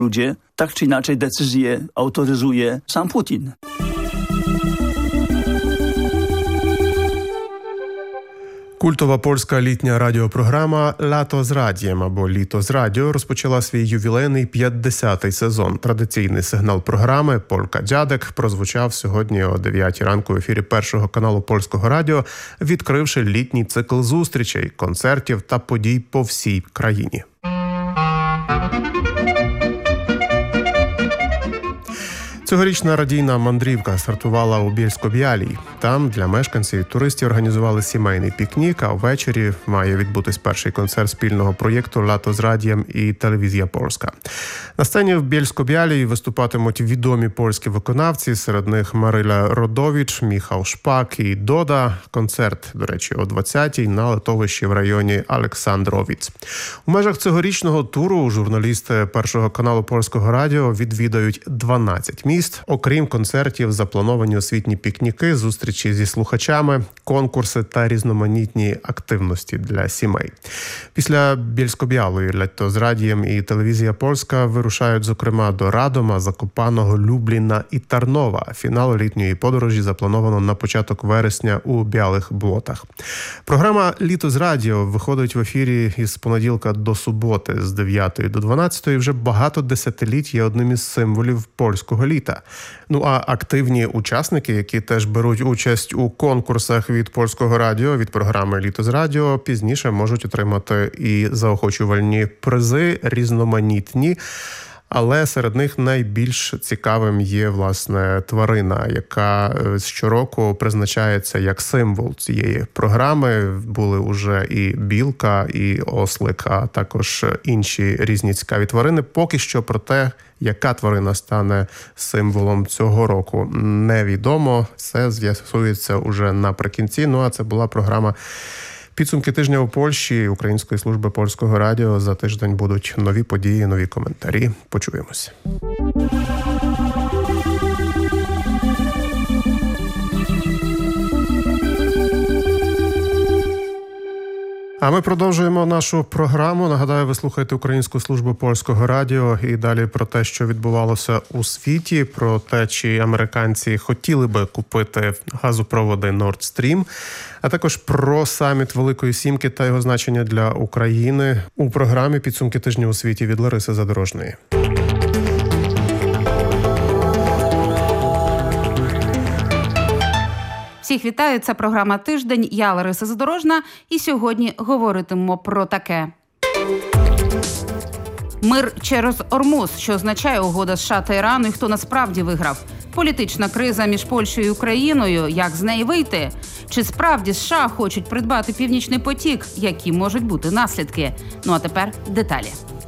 ludzie. Tak czy inaczej decyzję autoryzuje sam Putin. Культова польська літня радіопрограма «Лято з радієм» або «Літо з радіо» розпочала свій ювілейний 50-й сезон. Традиційний сигнал програми «Полька Дядек» прозвучав сьогодні о 9 ранку в ефірі Першого каналу Польського радіо, відкривши літній цикл зустрічей, концертів та подій по всій країні. Цьогорічна радійна мандрівка стартувала у Бєльсько-Бялій. Там для мешканців і туристів організували сімейний пікнік, а ввечері має відбутись перший концерт спільного проєкту «Лато з радієм» і «Телевізія Польська». На сцені в Бєльсько-Бялій виступатимуть відомі польські виконавці, серед них Мариля Родович, Міхал Шпак і Дода. Концерт, до речі, о 20-й на литовищі в районі Олександровіць. У межах цьогорічного туру журналісти Першого каналу Польського радіо відвідають 12 міст. Окрім концертів, заплановані освітні пікніки, зустрічі зі слухачами, конкурси та різноманітні активності для сімей. Після Бєльсько-Бялої «Лето з радієм» і «Телевізія Польська» вирушають, зокрема, до Радома, Закопаного, Любліна і Тарнова. Фінал літньої подорожі заплановано на початок вересня у Білих Блотах. Програма «Літо з радіо» виходить в ефірі із понеділка до суботи з 9 до 12 і вже багато десятиліть є одним із символів польського літа. Ну а активні учасники, які теж беруть участь у конкурсах від Польського радіо, від програми «Літо з радіо», пізніше можуть отримати і заохочувальні призи, різноманітні. Але серед них найбільш цікавим є, власне, тварина, яка щороку призначається як символ цієї програми. Були уже і білка, і ослик, а також інші різні цікаві тварини. Поки що про те, яка тварина стане символом цього року, невідомо. Все з'ясується уже наприкінці. Ну а це була програма «Підсумки тижня у Польщі» Української служби Польського радіо. За тиждень будуть нові події, нові коментарі. Почуємось. А ми продовжуємо нашу програму. Нагадаю, ви слухаєте Українську службу Польського радіо і далі про те, що відбувалося у світі, про те, чи американці хотіли би купити газопроводи Nord Stream, а також про саміт Великої Сімки та його значення для України у програмі «Підсумки тижня у світі» від Лариси Задорожної. Всіх вітаю, це програма «Тиждень», я Лариса Задорожна, і сьогодні говоритимемо про таке. Мир через Ормуз, що означає угода США та Ірану, і хто насправді виграв. Політична криза між Польщею і Україною, як з неї вийти? Чи справді США хочуть придбати Північний потік? Які можуть бути наслідки? Ну а тепер деталі.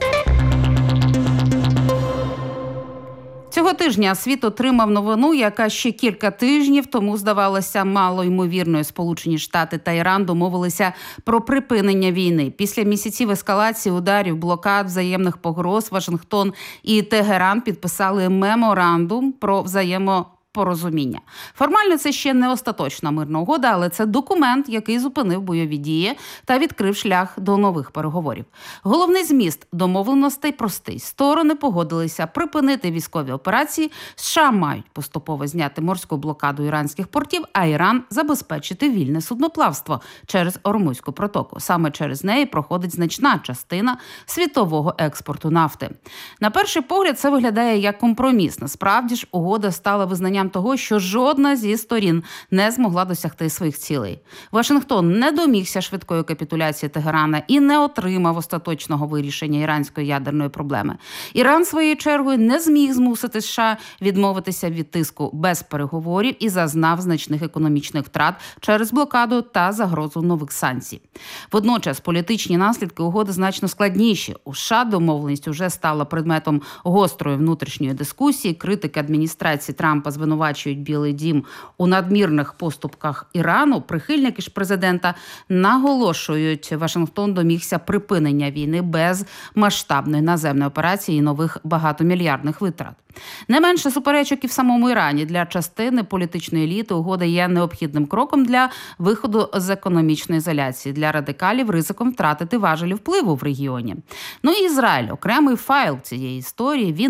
Цього тижня світ отримав новину, яка ще кілька тижнів тому здавалася малоймовірною. Сполучені Штати та Іран домовилися про припинення війни. Після місяців ескалації ударів, блокад, взаємних погроз Вашингтон і Тегеран підписали меморандум про взаємопорозуміння. Формально це ще не остаточна мирна угода, але це документ, який зупинив бойові дії та відкрив шлях до нових переговорів. Головний зміст домовленостей простий. Сторони погодилися припинити військові операції, США мають поступово зняти морську блокаду іранських портів, а Іран забезпечити вільне судноплавство через Ормузьку протоку. Саме через неї проходить значна частина світового експорту нафти. На перший погляд це виглядає як компроміс. Насправді ж угода стала визнанням того, що жодна зі сторін не змогла досягти своїх цілей. Вашингтон не домігся швидкої капітуляції Тегерана і не отримав остаточного вирішення іранської ядерної проблеми. Іран, своєю чергою, не зміг змусити США відмовитися від тиску без переговорів і зазнав значних економічних втрат через блокаду та загрозу нових санкцій. Водночас політичні наслідки угоди значно складніші. У США домовленість уже стала предметом гострої внутрішньої дискусії. Критики адміністрації Трампа звинувачують Білий дім у надмірних поступках Ірану. Прихильники ж президента наголошують, Вашингтон домігся припинення війни без масштабної наземної операції і нових багатомільярдних витрат. Не менше суперечок і в самому Ірані. Для частини політичної еліти угода є необхідним кроком для виходу з економічної ізоляції. Для радикалів ризиком втратити важелі впливу в регіоні. Ну і Ізраїль – окремий файл цієї історії. Він